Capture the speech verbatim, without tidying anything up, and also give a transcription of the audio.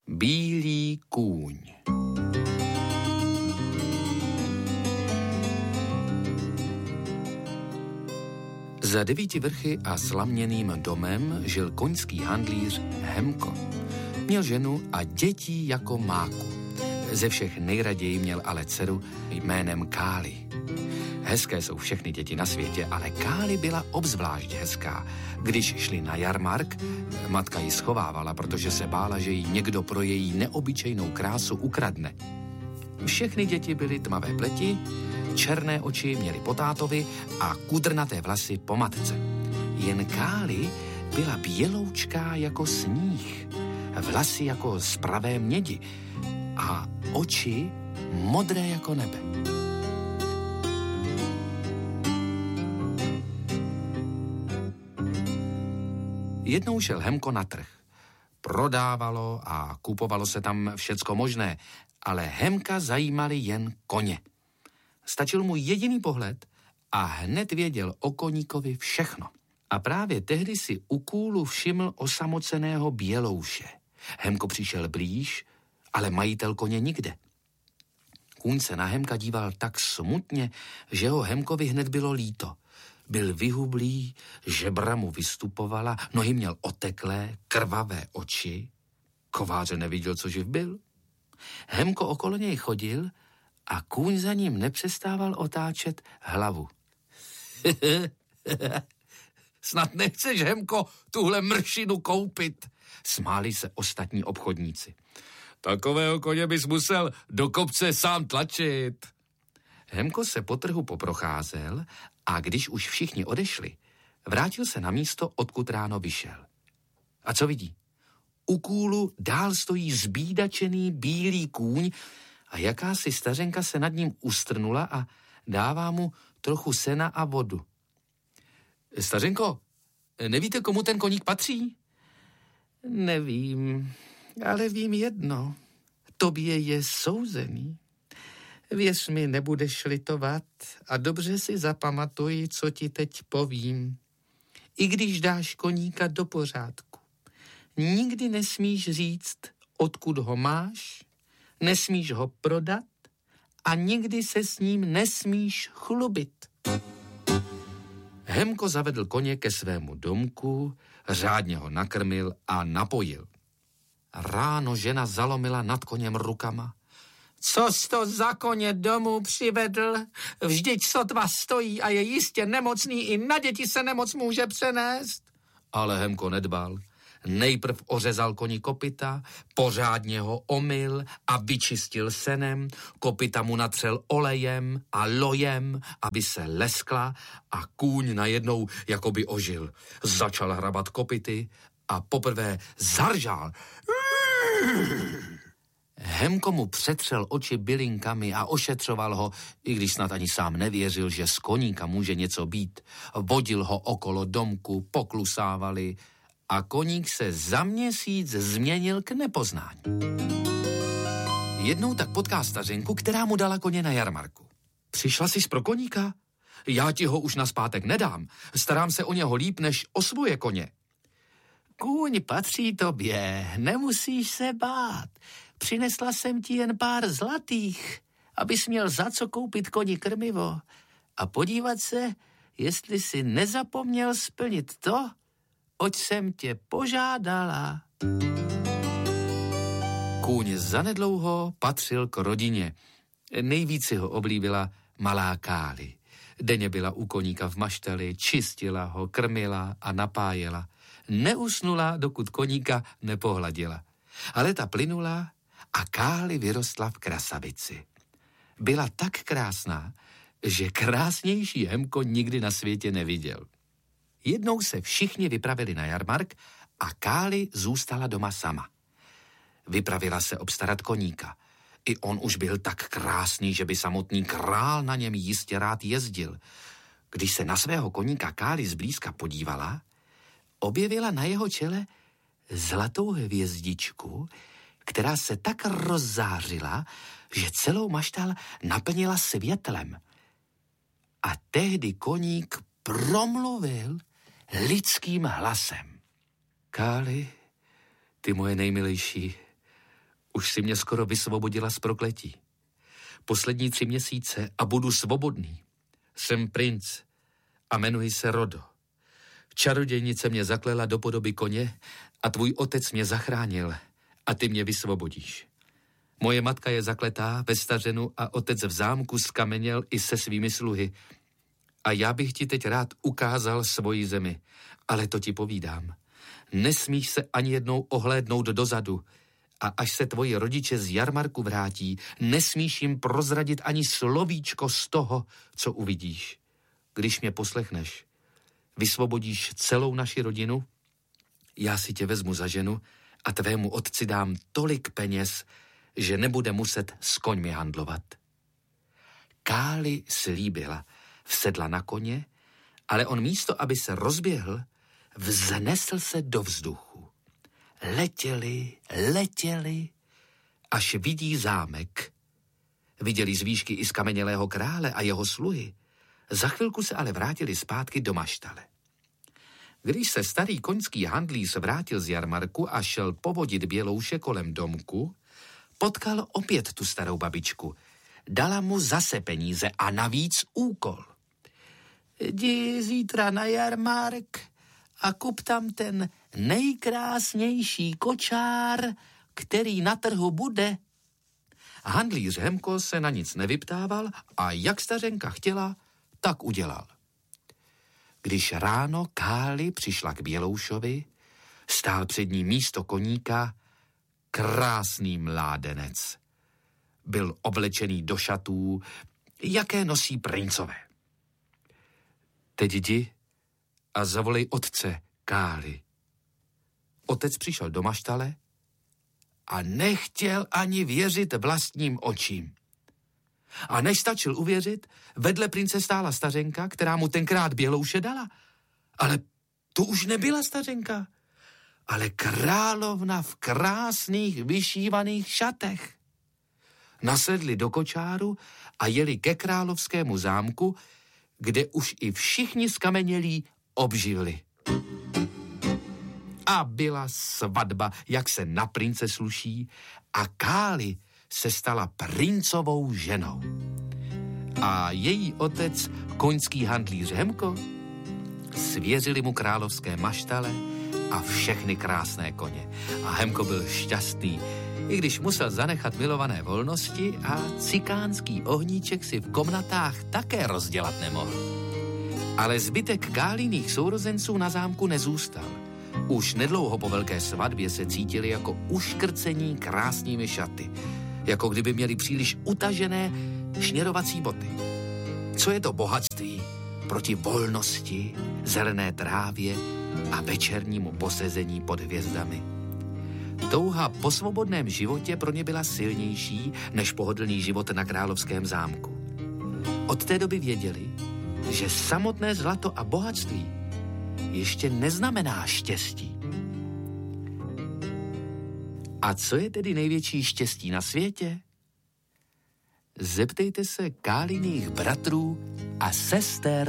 Bílý kůň. Za devíti vrchy a slaměným domem žil koňský handlíř Hemko. Měl ženu a dětí jako máku. Ze všech nejraději měl ale dceru jménem Káli. Hezké jsou všechny děti na světě, ale Káli byla obzvlášť hezká. Když šli na jarmark, matka ji schovávala, protože se bála, že ji někdo pro její neobyčejnou krásu ukradne. Všechny děti byly tmavé pleti, černé oči měly po tátovi a kudrnaté vlasy po matce. Jen Káli byla běloučká jako sníh, vlasy jako z pravé mědi a oči modré jako nebe. Jednou šel Hemko na trh. Prodávalo a kupovalo se tam všecko možné, ale Hemka zajímaly jen koně. Stačil mu jediný pohled a hned věděl o koníkovi všechno. A právě tehdy si u kůlu všiml osamoceného bělouše. Hemko přišel blíž, ale majitel koně nikde. Kůň se na Hemka díval tak smutně, že ho Hemkovi hned bylo líto. Byl vyhublý, žebra mu vystupovala, nohy měl oteklé, krvavé oči. Kováře neviděl, co živ byl. Hemko okolo něj chodil a kůň za ním nepřestával otáčet hlavu. Snad nechceš, Hemko, tuhle mršinu koupit, smáli se ostatní obchodníci. Takového koně bys musel do kopce sám tlačit. Hemko se po trhu poprocházel a když už všichni odešli, vrátil se na místo, odkud ráno vyšel. A co vidí? U kůlu dál stojí zbídačený bílý kůň a jakási stařenka se nad ním ustrnula a dává mu trochu sena a vodu. Stařenko, nevíte, komu ten koník patří? Nevím, ale vím jedno. Tobě je souzený. Věř mi, nebudeš litovat a dobře si zapamatuj, co ti teď povím. I když dáš koníka do pořádku, nikdy nesmíš říct, odkud ho máš, nesmíš ho prodat a nikdy se s ním nesmíš chlubit. Hemko zavedl koně ke svému domku, řádně ho nakrmil a napojil. Ráno žena zalomila nad koněm rukama. Co jsi to za koně domů přivedl? Vždyť sotva stojí a je jistě nemocný, i na děti se nemoc může přenést. Ale Hemko nedbal. Nejprv ořezal koni kopyta, pořádně ho omyl a vyčistil senem, kopyta mu natřel olejem a lojem, aby se leskla a kůň najednou jakoby ožil. Začal hrabat kopyty a poprvé zaržál. Hemko mu přetřel oči bylinkami a ošetřoval ho, i když snad ani sám nevěřil, že z koníka může něco být. Vodil ho okolo domku, poklusávali a koník se za měsíc změnil k nepoznání. Jednou tak potká stařenku, která mu dala koně na jarmarku. Přišla jsi pro koníka? Já ti ho už nazpátek nedám. Starám se o něho líp než o svoje koně. Kůň patří tobě, nemusíš se bát. Přinesla jsem ti jen pár zlatých, abys měl za co koupit koni krmivo a podívat se, jestli si nezapomněl splnit to, oč jsem tě požádala. Kůň zanedlouho patřil k rodině. Nejvíc si ho oblíbila malá Káli. Denně byla u koníka v maštali, čistila ho, krmila a napájela. Neusnula, dokud koníka nepohladila. Ale ta plynula a Káli vyrostla v krasavici. Byla tak krásná, že krásnější Hemko nikdy na světě neviděl. Jednou se všichni vypravili na jarmark a Káli zůstala doma sama. Vypravila se obstarat koníka. I on už byl tak krásný, že by samotný král na něm jistě rád jezdil. Když se na svého koníka Káli zblízka podívala, objevila na jeho čele zlatou hvězdičku, která se tak rozzářila, že celou maštal naplnila světlem. A tehdy koník promluvil lidským hlasem. Káli, ty moje nejmilejší, Už si mě skoro vysvobodila z prokletí. Poslední tři měsíce a budu svobodný. Jsem princ a jmenuji se Rodo. Čarodějnice mě zaklela do podoby koně a tvůj otec mě zachránil a ty mě vysvobodíš. Moje matka je zakletá ve stařenu a otec v zámku skameněl i se svými sluhy. A já bych ti teď rád ukázal svoji zemi, ale to ti povídám. Nesmíš se ani jednou ohlédnout dozadu a až se tvoji rodiče z jarmarku vrátí, nesmíš jim prozradit ani slovíčko z toho, co uvidíš. Když mě poslechneš, vysvobodíš celou naši rodinu, já si tě vezmu za ženu a tvému otci dám tolik peněz, že nebude muset s koňmi handlovat. Káli slíbila, vsedla na koně, ale on místo, aby se rozběhl, vznesl se do vzduchu. Letěli, letěli, až vidí zámek. Viděli z výšky i skamenělého krále a jeho sluhy. Za chvilku se ale vrátili zpátky do maštale. Když se starý koňský handlíř vrátil z jarmarku a šel povodit Bělouše kolem domku, potkal opět tu starou babičku. Dala mu zase peníze a navíc úkol. Jdi zítra na jarmark a kup tam ten nejkrásnější kočár, který na trhu bude. Handlíř Hemko se na nic nevyptával a jak stařenka chtěla, tak udělal. Když ráno Káli přišla k Běloušovi, stál před ní místo koníka krásný mládenec. Byl oblečený do šatů, jaké nosí princové. Teď jdi a zavolej otce, Káli. Otec přišel do maštale a nechtěl ani věřit vlastním očím. A než stačil uvěřit, vedle prince stála stařenka, která mu tenkrát Bělouše dala. Ale to už nebyla stařenka, ale královna v krásných vyšívaných šatech. Nasedli do kočáru a jeli ke královskému zámku, kde už i všichni skamenělí obživli. A byla svatba, jak se na prince sluší, a Káli se stala princovou ženou. A její otec, koňský handlíř Hemko, svěřili mu královské maštale a všechny krásné koně. A Hemko byl šťastný, i když musel zanechat milované volnosti a cikánský ohníček si v komnatách také rozdělat nemohl. Ale zbytek Káliných sourozenců na zámku nezůstal. Už nedlouho po velké svatbě se cítili jako uškrcení krásnými šaty, jako kdyby měli příliš utažené šněrovací boty. Co je to bohatství proti volnosti, zelené trávě a večernímu posezení pod hvězdami? Touha po svobodném životě pro ně byla silnější než pohodlný život na královském zámku. Od té doby věděli, že samotné zlato a bohatství ještě neznamená štěstí. A co je tedy největší štěstí na světě? Zeptejte se Káliných bratrů a sester